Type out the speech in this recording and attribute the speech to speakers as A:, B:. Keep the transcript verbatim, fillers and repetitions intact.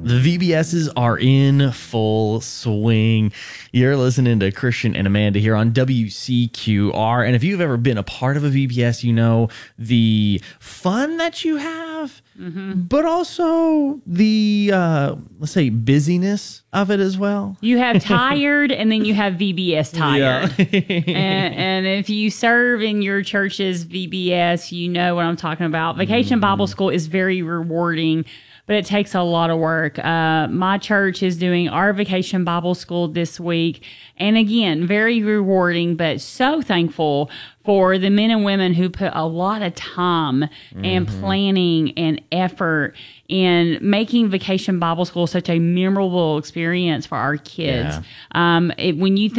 A: The V B S's are in full swing. You're listening to Christian and Amanda here on W C Q R. And if you've ever been a part of a V B S, you know the fun that you have, mm-hmm. but also the, uh, let's say, busyness of it as well.
B: You have tired and then you have V B S tired. Yeah. and, and if you serve in your church's V B S, you know what I'm talking about. Vacation mm-hmm. Bible School is very rewarding, but it takes a lot of work. Uh, my church is doing our Vacation Bible School this week. And again, very rewarding, but so thankful for the men and women who put a lot of time mm-hmm. and planning and effort in making Vacation Bible School such a memorable experience for our kids. Yeah. Um, it, when you think